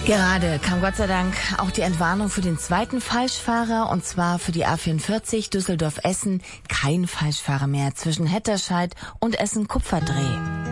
Gerade kam Gott sei Dank auch die Entwarnung für den zweiten Falschfahrer, und zwar für die A44 Düsseldorf-Essen. Kein Falschfahrer mehr zwischen Hetterscheid und Essen-Kupferdreh.